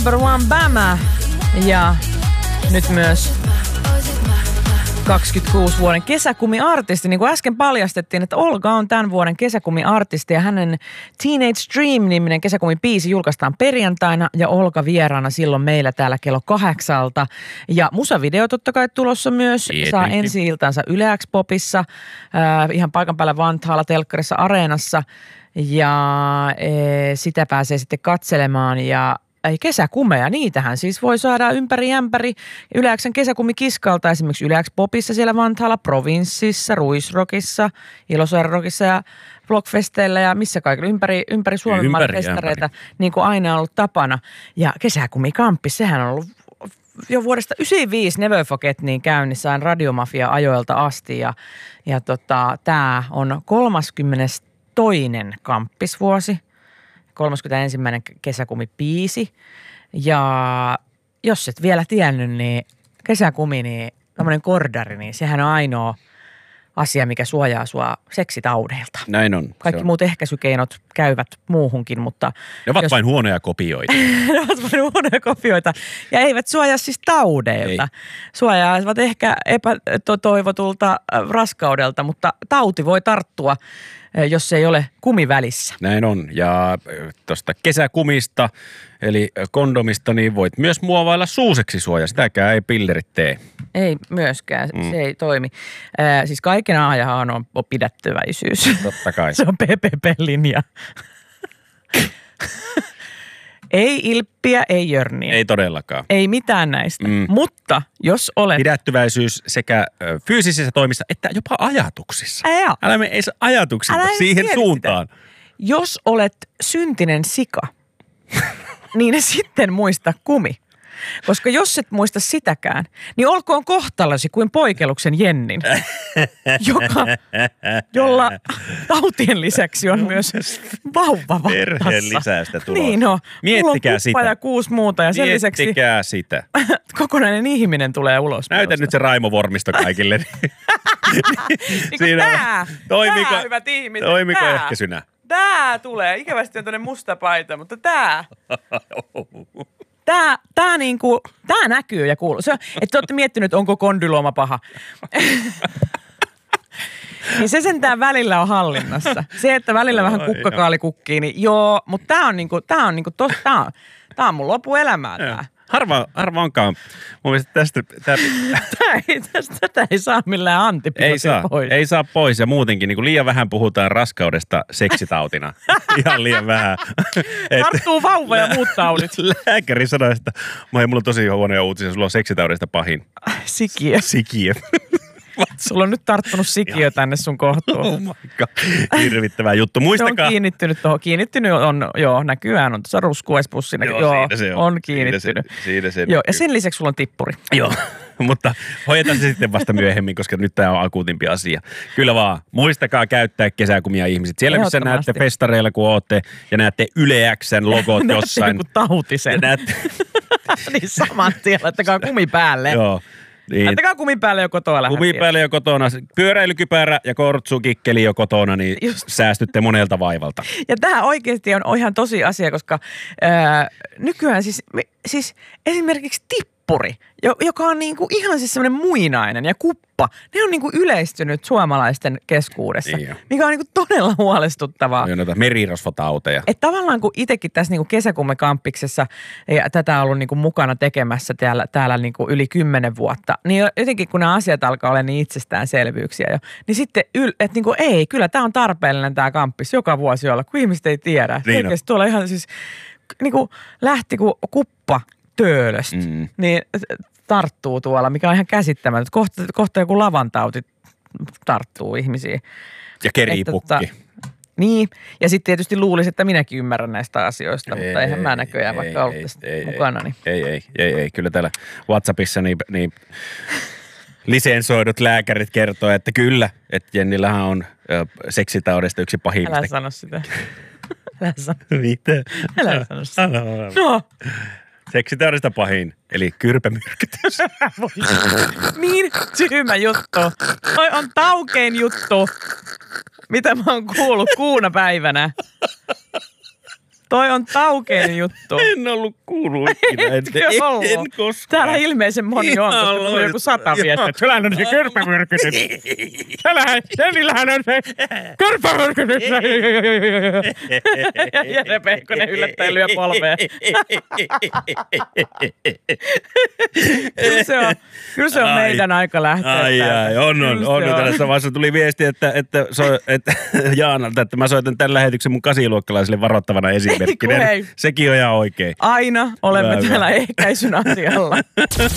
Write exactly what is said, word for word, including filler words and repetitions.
Number One Bama ja nyt myös kaksikymmentäkuusi vuoden kesäkumiartisti. Niin kuin äsken paljastettiin, että Olga on tämän vuoden kesäkumiartisti ja hänen Teenage Dream-niminen kesäkumibiisi julkaistaan perjantaina ja Olga vieraana silloin meillä täällä kello kahdeksalta. Ja musavideo totta kai tulossa myös. Tietenkin. Saa ensi-iltansa Yle X Popissa, äh, ihan paikan päällä Vantaalla, Telkkarissa, Areenassa ja äh, sitä pääsee sitten katselemaan ja ei kesäkumeja, niitähän siis voi saada ympäri ämpäri Yle X:n kesäkumikiskalta, esimerkiksi Yle X Popissa siellä Vantaalla, Provinssissa, Ruisrockissa, Ilosaarirockissa ja Blockfesteillä ja missä kaikilla ympäri, ympäri Suomen ympäri, festareita, ympäri. Niin kuin aina on ollut tapana. Ja kesäkumikamppi, sehän on ollut jo vuodesta yhdeksänkymmentäviisi Never Forget niin käynnissä Radiomafia-ajoilta asti ja, ja tota, tämä on kolmaskymmenestoinen kamppisvuosi. kolmaskymmentäensimmäinen kesäkumibiisi. Ja jos et vielä tiennyt, niin kesäkumi, niin tämmöinen kordari, niin sehän on ainoa asia, mikä suojaa sua seksitaudeilta. Näin on. Kaikki on. muut ehkäisykeinot käyvät muuhunkin, mutta... Ne ovat jos... vain huonoja kopioita. ne ovat vain huonoja kopioita ja eivät suojaa siis taudeilta. Ei. Suojaavat ehkä epätoivotulta raskaudelta, mutta tauti voi tarttua, jos se ei ole kumi välissä. Näin on. Ja tuosta kesäkumista, eli kondomista, niin voit myös muovailla suuseksi suojaa. Sitäkään ei pillerit tee. Ei myöskään. Mm. Se ei toimi. Äh, siis kaiken ajan on, on pidättyväisyys. Totta kai. Se on P P P-linja. Ei ilppiä, ei jörniä. Ei todellakaan. Ei mitään näistä. Mm. Mutta jos olet... Pidättyväisyys sekä fyysisissä toimissa että jopa ajatuksissa. Ää, Älä mene edes ajatuksilla Älä siihen suuntaan. Sitä. Jos olet syntinen sika, niin sitten muista kumi. Koska jos et muista sitäkään, niin olkoon kohtalosi kuin Poikeluksen Jennin, joka, jolla tautien lisäksi on myös vauva vastassa. Perheen lisäystä tulossa. Niin no, miettikää sitä. Ja kuusi muuta ja sen lisäksi miettikää sitä. Kokonainen ihminen tulee ulos. Näytä nyt se Raimo-vormisto kaikille. niin Siinä tää, toimiko, tää hyvät ihmiset. Toimiko tää, ehkäisynä? Tää tulee. Ikävästi on tämmönen musta paita, mutta tää... Tää, tää, niinku, tää näkyy ja kuuluu. Se, että te olette miettinyt, onko kondylooma paha. Niin se sentään välillä on hallinnassa. Se, että välillä vähän kukkakaali kukkii, niin joo, mutta tää on niinku, tää on niinku, tos, tää on, tää on mun lopuelämää tää. Harva, harva onkaan. Mun mielestä tästä... Tää... Tää ei, tästä, tätä ei saa millään antibioottia pois. Ei saa pois ja muutenkin niin kuin liian vähän puhutaan raskaudesta seksitautina. Ihan liian vähän. Tarttuu vauva ja muut taudit. Lääkäri sanoi, että mulla on tosi huonoja uutisia, sulla on seksitaudista pahin. Sikiö. Sikiö. Sulla on nyt tarttunut sikiö tänne sun kohtuun. Oh my god. Hirvittävää juttu. Muistakaa. Se on kiinnittynyt tuohon. Kiinnittynyt on, joo, näkyään on tuossa ruskuespussina. Joo, joo siinä se on. On kiinnittynyt. Siinä se, siinä se joo, ja sen lisäksi sulla on tippuri. Joo, mutta hoidetaan se sitten vasta myöhemmin, koska nyt tämä on akuutimpi asia. Kyllä vaan. Muistakaa käyttää kesäkumia ihmiset. Siellä missä näette festareilla, kun ootte ja näette Yle X:n logot jossain. Näette joku tautisen. Näette. Niin saman tien, laittakaa kumi päälle. Joo. Niin. Laittakaa kumi päälle jo kotona. Kumi päälle jo kotona. Pyöräilykypärä ja kortsukikkeli jo kotona, niin just säästytte monelta vaivalta. Ja tämä oikeasti on ihan tosi asia, koska ää, nykyään siis, siis esimerkiksi tippuri, joka on niinku ihan siis semmoinen muinainen ja kuppa, ne on niinku yleistynyt suomalaisten keskuudessa, niin mikä on niinku todella huolestuttavaa. On noita merirosvotauteja. Että tavallaan kun itsekin tässä niinku kesäkumikampiksessa ja tätä on ollut niinku mukana tekemässä täällä, täällä niinku yli kymmenen vuotta, niin jotenkin kun nämä asiat alkaa olla niin itsestäänselvyyksiä jo, niin sitten, että niinku ei, kyllä tämä on tarpeellinen tämä kamppis joka vuosi olla, kun ihmiset ei tiedä. Niin oikeasti tuolla ihan siis niinku lähti kuin kuppa töölöstä, mm. niin tarttuu tuolla, mikä on ihan käsittämätöntä. Kohta, kohta joku lavantauti tarttuu ihmisiin. Ja keripukki. Että, niin, ja sitten tietysti luulisi, että minäkin ymmärrän näistä asioista, ei, mutta eihän mä näköjään ei, vaikka ollut tästä ei, mukana. Niin. Ei, ei, ei, ei, kyllä täällä WhatsAppissa niin, niin lisensoidut lääkärit kertoo, että kyllä, että Jennillähän on ö, seksitaudesta yksi pahimmista. Älä sano sitä. Älä sano. Mitä? Älä sano sitä. No. Seksitaudista pahin, eli kyrpämyrkytys. Niin tyhmä juttu. Toi on taukein juttu, mitä mä oon kuullut kuuna päivänä. Toi on taukein juttu. En ollut kuullut ikinä. En, en, en koskaan. Täällä ilmeisen moni on, koska tuli joku sata viestiä. Sullahan on se kyrpämyrkytys. Senillähän on se kyrpämyrkytys. Ja Jere Pehkonen yllättäen lyö polveen. Kyllä se on, kyllä se on meidän aika lähteä. Ai ai, on on. on. Tällaisessa vaiheessa tuli viesti, että, että, so, että Jaanalta, että mä soitan tämän lähetyksen mun kasiluokkalaisille varoittavana esimerkkinä. Sekin on ihan oikein. Aina olemme Hyvä. Täällä ehkäisyn asialla.